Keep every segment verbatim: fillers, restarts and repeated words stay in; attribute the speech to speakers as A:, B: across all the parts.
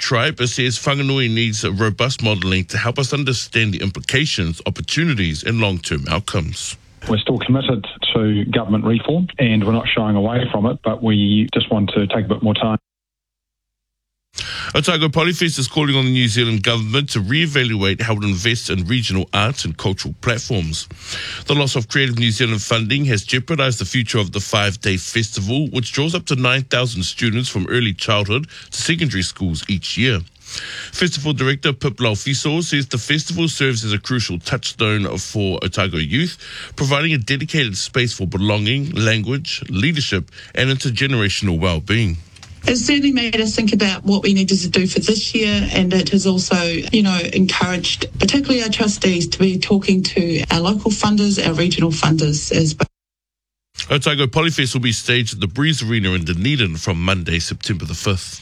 A: tribe says Whanganui needs robust modelling to help us understand the implications, opportunities and long-term outcomes.
B: We're still committed to government reform and we're not shying away from it, but we just want to take a bit more time.
A: Otago Polyfest is calling on the New Zealand government to re-evaluate how it invests in regional arts and cultural platforms. The loss of Creative New Zealand funding has jeopardised the future of the five-day festival, which draws up to nine thousand students from early childhood to secondary schools each year. Festival director Pip Laufiso says the festival serves as a crucial touchstone for Otago youth, providing a dedicated space for belonging, language, leadership and intergenerational well-being.
C: It certainly made us think about what we needed to do for this year, and it has also, you know, encouraged particularly our trustees to be talking to our local funders, our regional funders as well.
A: Otago Polyfest will be staged at the Breeze Arena in Dunedin from Monday, September the fifth.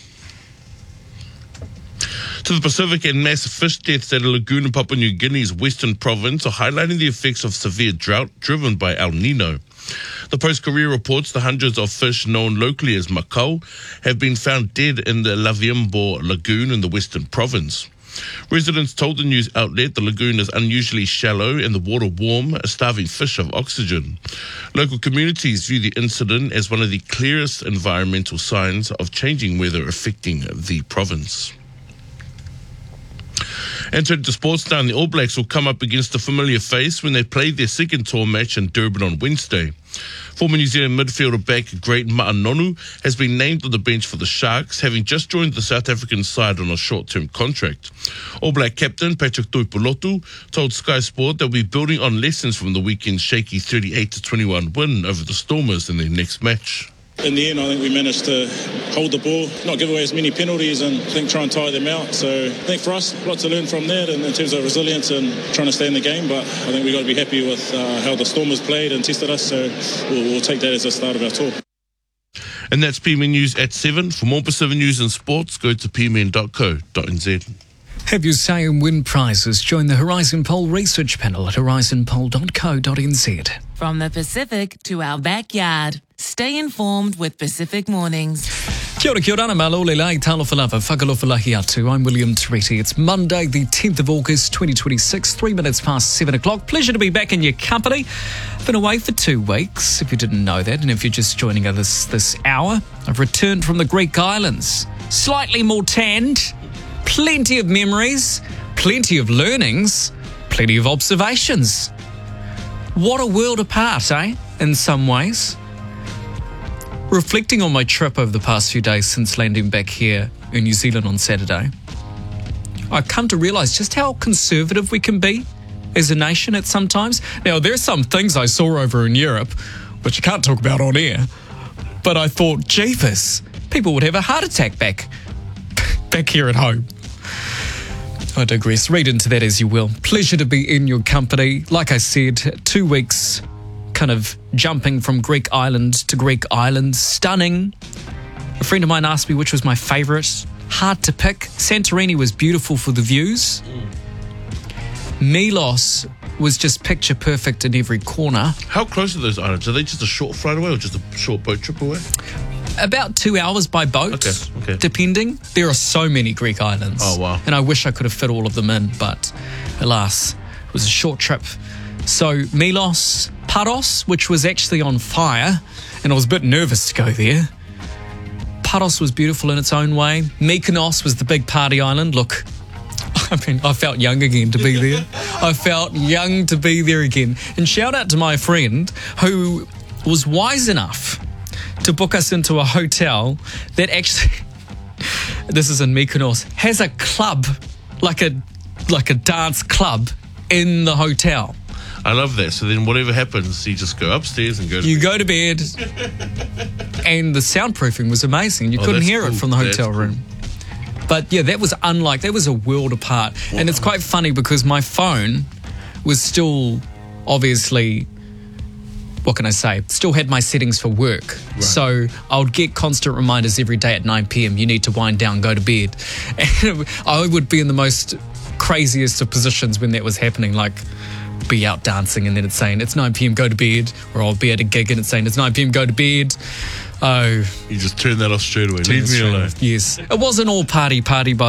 A: To the Pacific, and mass fish deaths at a lagoon in Papua New Guinea's western province are highlighting the effects of severe drought driven by El Nino. The Post-Courier reports the hundreds of fish known locally as makau have been found dead in the Laviembo lagoon in the western province. Residents told the news outlet the lagoon is unusually shallow and the water warm, starving fish of oxygen. Local communities view the incident as one of the clearest environmental signs of changing weather affecting the province. And turning to sports now, the All Blacks will come up against a familiar face when they play their second tour match in Durban on Wednesday. Former New Zealand midfielder back Great Ma'anonu has been named on the bench for the Sharks, having just joined the South African side on a short-term contract. All Black captain Patrick Tuipulotu told Sky Sport they'll be building on lessons from the weekend's shaky thirty-eight to twenty-one win over the Stormers in their next match.
D: In the end, I think we managed to hold the ball, not give away as many penalties and I think try and tire them out. So I think for us, a lot to learn from that in, in terms of resilience and trying to stay in the game. But I think we've got to be happy with uh, how the Stormers played and tested us. So we'll, we'll take that as the start of our tour.
A: And that's P M N News at seven. For more Pacific news and sports, go to p m n dot co dot n z.
E: Have your say and win prizes. Join the Horizon Poll research panel at horizon poll dot co dot n z.
F: From the Pacific to our backyard. Stay informed with Pacific Mornings.
E: Kia ora, kia ora, malole lai, talofa lava, whakalofalahi atu. I'm William Torretti. It's Monday, the tenth of August, twenty twenty-six, three minutes past seven o'clock. Pleasure to be back in your company. Been away for two weeks, if you didn't know that, and if you're just joining us this, this hour, I've returned from the Greek islands. Slightly more tanned, plenty of memories, plenty of learnings, plenty of observations. What a world apart, eh? In some ways. Reflecting on my trip over the past few days since landing back here in New Zealand on Saturday, I've come to realise just how conservative we can be as a nation at some times. Now, there's some things I saw over in Europe, which I can't talk about on air, but I thought, jeepers, people would have a heart attack back, back here at home. I digress. Read into that as you will. Pleasure to be in your company. Like I said, two weeks kind of jumping from Greek island to Greek island. Stunning. A friend of mine asked me which was my favourite. Hard to pick. Santorini was beautiful for the views. Milos was just picture perfect in every corner.
A: How close are those islands? Are they just a short flight away or just a short boat trip away?
E: About two hours by boat,
A: okay, okay.
E: depending. There are so many Greek islands.
A: Oh, wow.
E: And I wish I could have fit all of them in, but alas, it was a short trip. So Milos, Paros, which was actually on fire, and I was a bit nervous to go there. Paros was beautiful in its own way. Mykonos was the big party island. Look, I mean, I felt young again to be there. I felt young to be there again. And shout out to my friend who was wise enough to book us into a hotel that actually, this is in Mykonos, has a club, like a like a dance club in the hotel.
A: I love that. So then whatever happens, you just go upstairs and go to
E: You
A: bed.
E: go to bed, and the soundproofing was amazing. You
A: Oh,
E: couldn't
A: that's
E: hear
A: cool.
E: it from the hotel
A: That's
E: room. But yeah, that was unlike, that was a world apart.
A: Wow.
E: And it's quite funny because my phone was still obviously, what can I say, still had my settings for work.
A: Right.
E: So I would get constant reminders every day at nine p.m. you need to wind down, go to bed. And I would be in the most craziest of positions when that was happening, like be out dancing and then it's saying it's nine p.m. go to bed, or I'll be at a gig and it's saying it's nine p.m. go to bed. Oh,
A: You just turn that off straight away. Leave me alone.
E: yes. It wasn't all party party by